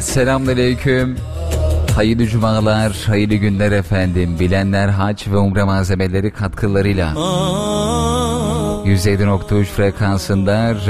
Selamünaleyküm. Hayırlı cumalar, hayırlı günler efendim. Bilenler hac ve umre malzemeleri katkılarıyla 107.3 frekansında